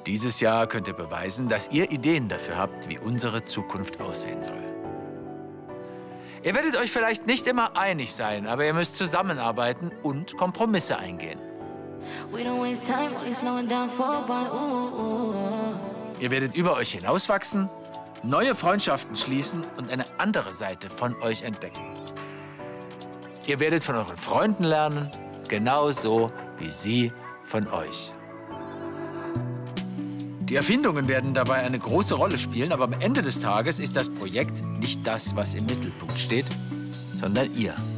Dieses Jahr könnt ihr beweisen, dass ihr Ideen dafür habt, wie unsere Zukunft aussehen soll. Ihr werdet euch vielleicht nicht immer einig sein, aber ihr müsst zusammenarbeiten und Kompromisse eingehen. Ihr werdet über euch hinauswachsen, neue Freundschaften schließen und eine andere Seite von euch entdecken. Ihr werdet von euren Freunden lernen, genauso wie sie von euch. Die Erfindungen werden dabei eine große Rolle spielen, aber am Ende des Tages ist das Projekt nicht das, was im Mittelpunkt steht, sondern ihr.